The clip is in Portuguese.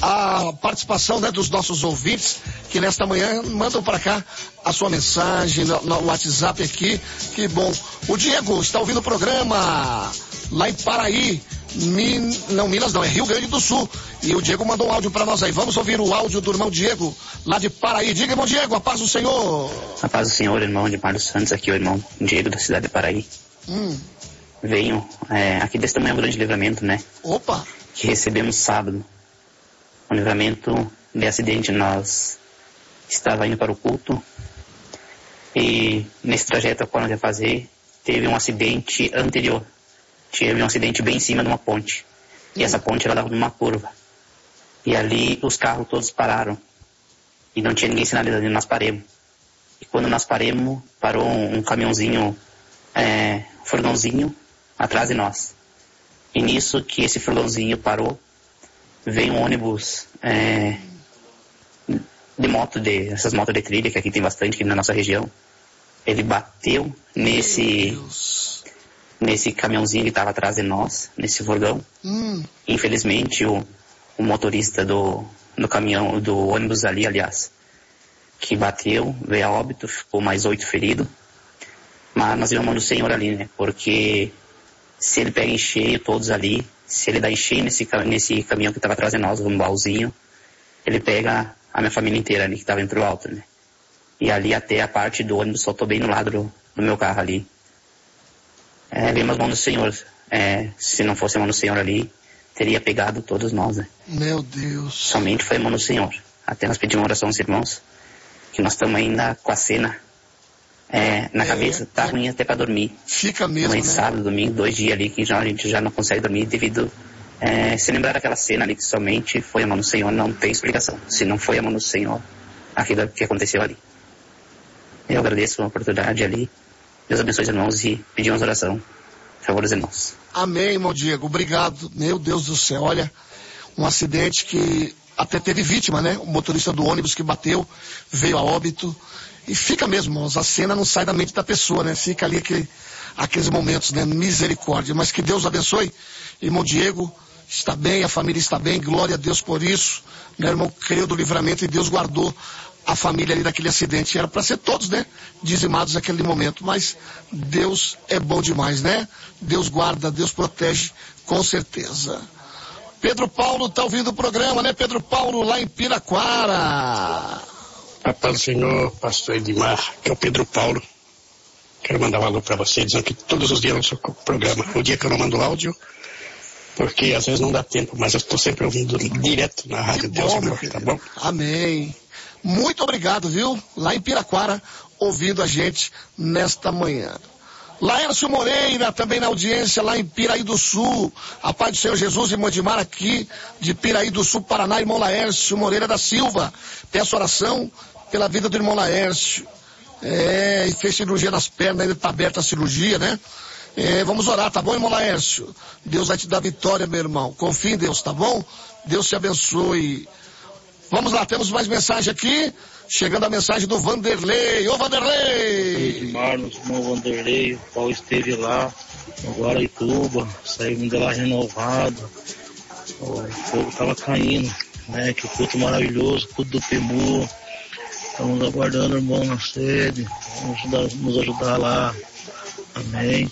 a participação, né, dos nossos ouvintes que nesta manhã mandam para cá a sua mensagem no WhatsApp aqui. Que bom. O Diego está ouvindo o programa lá em Paraí. Minas não, é Rio Grande do Sul. E o Diego mandou um áudio para nós aí. Vamos ouvir o áudio do irmão Diego, lá de Paraí. Diga, irmão Diego, a paz do Senhor. A paz do Senhor, irmão de Marlos Santos, aqui o irmão Diego da cidade de Paraí. Venho aqui desse tamanho grande livramento, né? Opa! Que recebemos sábado. Um livramento de acidente. Nós estava indo para o culto e nesse trajeto que nós ia fazer, teve um acidente anterior. Tive um acidente bem em cima de uma ponte. E essa ponte ela dava numa curva. E ali os carros todos pararam. E não tinha ninguém sinalizando, e nós paremos. E quando nós paramos, parou um caminhãozinho, furgãozinho, atrás de nós. E nisso que esse furgãozinho parou, veio um ônibus de moto, essas motos de trilha, que aqui tem bastante aqui na nossa região. Ele bateu nesse caminhãozinho que estava atrás de nós, nesse furgão. Infelizmente, o motorista do caminhão, do ônibus ali, aliás, que bateu, veio a óbito, ficou mais 8 feridos. Mas nós vimos a mão do Senhor ali, né? Porque se ele pega em cheio todos ali, se ele dá em cheio nesse caminhão que estava atrás de nós, um baúzinho, ele pega a minha família inteira ali, que estava entre o alto, né? E ali até a parte do ônibus soltou bem no lado do meu carro ali. Vimos a mão do Senhor. Se não fosse a mão do Senhor ali, teria pegado todos nós, né? Meu Deus. Somente foi a mão do Senhor. Até nós pedimos uma oração aos irmãos, que nós estamos ainda com a cena na cabeça, tá ruim até para dormir. Fica mesmo, mas né? Sábado, domingo, 2 dias ali que a gente já não consegue dormir devido se lembrar daquela cena ali que somente foi a mão do Senhor, não tem explicação. Se não foi a mão do Senhor, aquilo que aconteceu ali. Eu agradeço a oportunidade ali. Deus abençoe os irmãos e pedimos oração. Por favor, os irmãos. Amém, irmão Diego. Obrigado. Meu Deus do céu. Olha, um acidente que até teve vítima, né? O motorista do ônibus que bateu, veio a óbito. E fica mesmo, irmãos, a cena não sai da mente da pessoa, né? Fica ali aqueles momentos, né? Misericórdia. Mas que Deus abençoe. Irmão Diego está bem, a família está bem. Glória a Deus por isso. Meu irmão creu do livramento e Deus guardou a família ali daquele acidente. Era para ser todos, né, dizimados naquele momento, mas Deus é bom demais, né? Deus guarda, Deus protege, com certeza. Pedro Paulo está ouvindo o programa, né, Pedro Paulo, lá em Piraquara. A paz do Senhor, pastor Edmar, que é o Pedro Paulo. Quero mandar um alô para você, dizendo que todos os dias eu sou o programa. O dia que eu não mando áudio, porque às vezes não dá tempo, mas eu estou sempre ouvindo direto na rádio. Deus amor, tá bom? Amém. Muito obrigado, viu? Lá em Piraquara, ouvindo a gente nesta manhã. Laércio Moreira, também na audiência, lá em Piraí do Sul. A paz do Senhor Jesus, irmão Edmar, aqui de Piraí do Sul, Paraná, irmão Laércio Moreira da Silva. Peço oração pela vida do irmão Laércio. E fez cirurgia nas pernas, ainda está aberta a cirurgia, né? Vamos orar, tá bom, irmão Laércio? Deus vai te dar vitória, meu irmão. Confie em Deus, tá bom? Deus te abençoe. Vamos lá, temos mais mensagem aqui. Chegando a mensagem do Vanderlei. Ô, Vanderlei! Edmar, nosso irmão Vanderlei, o qual esteve lá no Guaraituba, saímos de lá renovado. O fogo estava caindo, né? Que culto maravilhoso, culto do PEMU. Estamos aguardando o irmão na sede. Vamos nos ajudar lá. Amém.